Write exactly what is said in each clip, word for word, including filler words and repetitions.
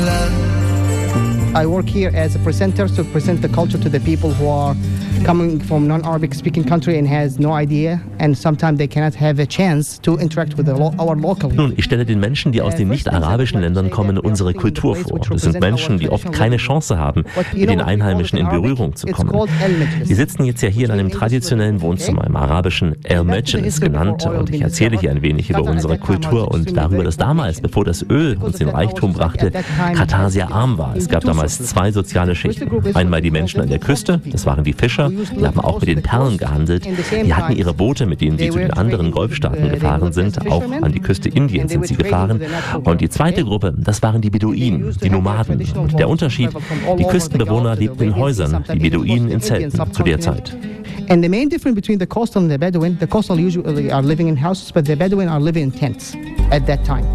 I work here as a presenter to present the culture to the people who are coming from non-Arabic speaking country and has no idea and sometimes they cannot have a chance to interact with the lo- our local. Nun, ich stelle den Menschen, die aus den nicht-arabischen Ländern kommen, unsere Kultur vor. Das sind Menschen, die oft keine Chance haben, mit den Einheimischen in Berührung zu kommen. Wir sitzen jetzt ja hier in einem traditionellen Wohnzimmer, im arabischen El-Mejlis genannt, und ich erzähle hier ein wenig über unsere Kultur und darüber, dass damals, bevor das Öl uns den Reichtum brachte, Katar sehr arm war. Es gab damals zwei soziale Schichten. Einmal die Menschen an der Küste, das waren die Fischer, die haben auch mit den Perlen gehandelt. Die hatten ihre Boote, mit denen sie zu den anderen Golfstaaten gefahren sind. Auch an die Küste Indiens sind sie gefahren. Und die zweite Gruppe, das waren die Beduinen, die Nomaden. Und der Unterschied, die Küstenbewohner lebten in Häusern, die Beduinen in Zelten zu der Zeit. And the main difference between the coastal and the Bedouin, the coastal usually are living in houses, but the Bedouin are living in tents at that time.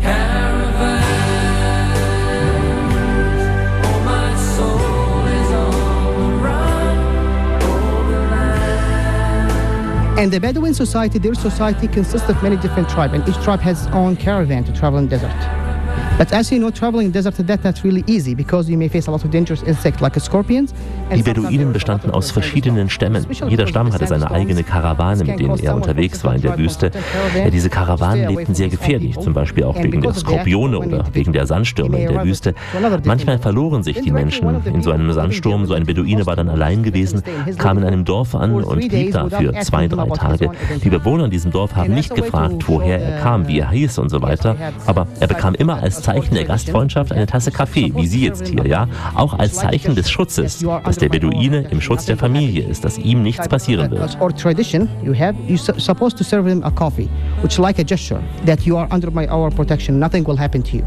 And the Bedouin society, their society consists of many different tribes, and each tribe has its own caravan to travel in the desert. But as you know, traveling in the desert, that's not really easy because you may face a lot of dangerous insects like scorpions. Die Beduinen bestanden aus verschiedenen Stämmen. Jeder Stamm hatte seine eigene Karawane, mit denen er unterwegs war in der Wüste. Ja, diese Karawanen lebten sehr gefährlich, zum Beispiel auch wegen der Skorpione oder wegen der Sandstürme in der Wüste. Manchmal verloren sich die Menschen in so einem Sandsturm. So ein Beduine war dann allein gewesen, kam in einem Dorf an und blieb da für zwei, drei Tage. Die Bewohner in diesem Dorf haben nicht gefragt, woher er kam, wie er hieß und so weiter. Aber er bekam immer als Zeichen der Gastfreundschaft eine Tasse Kaffee, wie Sie jetzt hier, ja? Auch als Zeichen des Schutzes, dass der Beduine im Schutz der Familie ist, dass ihm nichts passieren wird. Or tradition, you have you supposed to serve him a coffee, which like a gesture that you are under my our protection, nothing will happen to you.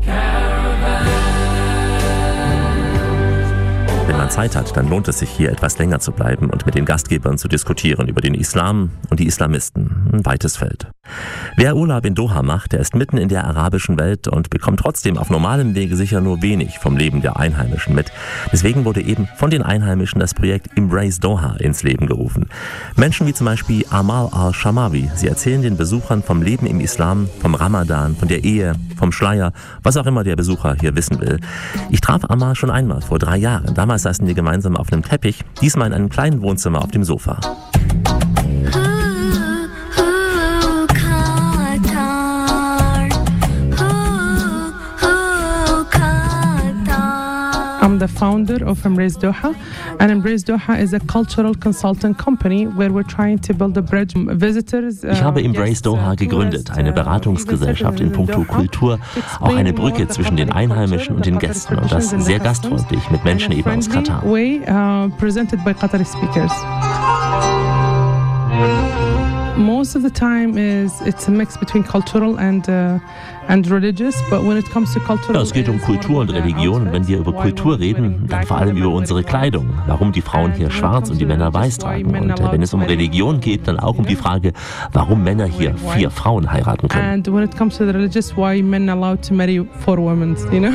Wenn man Zeit hat, dann lohnt es sich, hier etwas länger zu bleiben und mit den Gastgebern zu diskutieren über den Islam und die Islamisten. Ein weites Feld. Wer Urlaub in Doha macht, der ist mitten in der arabischen Welt und bekommt trotzdem auf normalem Wege sicher nur wenig vom Leben der Einheimischen mit. Deswegen wurde eben von den Einheimischen das Projekt Embrace Doha ins Leben gerufen. Menschen wie zum Beispiel Amal al-Shamawi, sie erzählen den Besuchern vom Leben im Islam, vom Ramadan, von der Ehe, vom Schleier, was auch immer der Besucher hier wissen will. Ich traf Amal schon einmal vor drei Jahren. Damals saßen wir gemeinsam auf einem Teppich, diesmal in einem kleinen Wohnzimmer auf dem Sofa. I'm the founder of Embrace Doha, and Embrace Doha is a cultural consulting company where we're trying to build a bridge. Visitors. Ich habe Embrace Doha gegründet, eine Beratungsgesellschaft in puncto Kultur, auch eine Brücke zwischen den Einheimischen und den Gästen, und das sehr gastfreundlich mit Menschen eben aus Katar. Way uh, presented by Qatari speakers. Most of the time is it's a mix between cultural and uh, and religious, but when it comes to cultural, ja, es geht um Kultur und Religion, und wenn wir über Kultur reden, dann vor allem über unsere Kleidung, warum die Frauen hier schwarz und die Männer weiß tragen, und wenn es um Religion geht, dann auch um die Frage, warum Männer hier vier Frauen heiraten können. And when it comes to the religious, why men are allowed to marry four women, you know?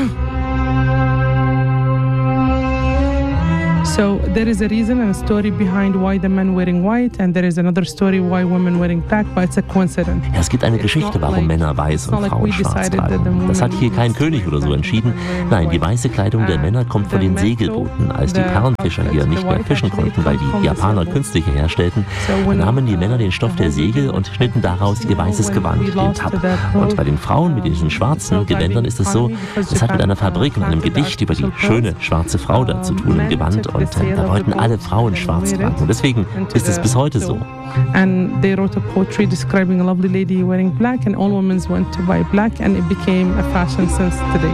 So there is a reason and a story behind why the men wearing white, and there is another story why women wearing black, but it's a coincidence. Ja, es gibt eine Geschichte, warum Männer weiß und Frauen schwarz tragen. Das hat hier kein König oder so entschieden. Nein, die weiße Kleidung der Männer kommt von den Segelbooten. Als die Perlenfischer hier nicht mehr fischen konnten, weil die Japaner künstliche herstellten, nahmen die Männer den Stoff der Segel und schnitten daraus ihr weißes Gewand, den Tab. Und bei den Frauen mit diesen schwarzen Gewändern ist es so, es hat mit einer Fabrik und einem Gedicht über die schöne schwarze Frau da zu tun im Gewand. Und da wollten alle Frauen schwarz tragen. Und deswegen ist es bis heute so. And they wrote a poetry describing a lovely lady wearing black, and all women went to buy black, and it became a fashion since today.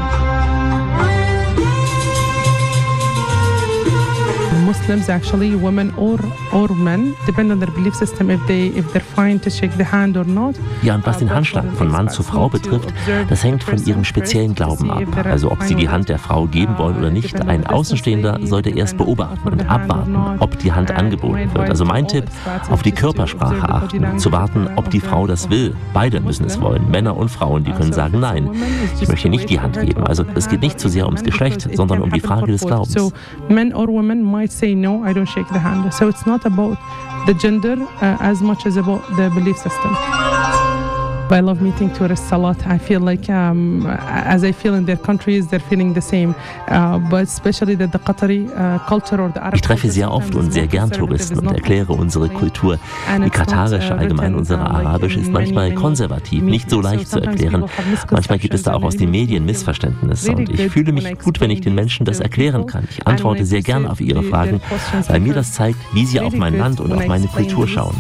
Muslims, actually, women or or men, depend on their belief system if they if they're fine to shake the hand or not. Ja, und was den Handschlag von Mann zu Frau betrifft, das hängt von ihrem speziellen Glauben ab. Also ob sie die Hand der Frau geben wollen oder nicht. Ein Außenstehender sollte erst beobachten und abwarten, ob die Hand angeboten wird. Also mein Tipp, auf die Körpersprache achten, zu warten, ob die Frau das will. Beide müssen es wollen, Männer und Frauen, die können sagen, nein, ich möchte nicht die Hand geben. Also es geht nicht so sehr ums Geschlecht, sondern um die Frage des Glaubens. So men or women might say no, I don't shake the hand. So it's not about the gender uh, as much as about the belief system. I love meeting tourists a lot. I feel like um, as I feel in their countries, they're feeling the same. Uh, but especially that the Qatari uh, culture or the Arab Ich treffe sehr oft und sehr gern Touristen und erkläre unsere Kultur. Die katarische, allgemein unsere arabische, ist manchmal konservativ, nicht so leicht zu erklären. Manchmal gibt es da auch aus den Medien Missverständnisse und ich fühle mich gut, wenn ich den Menschen das erklären kann. Ich antworte sehr gern auf ihre Fragen, weil mir das zeigt, wie sie auf mein Land und auf meine Kultur schauen.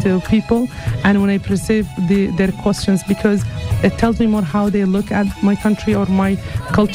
Because it tells me more how they look at my country or my culture.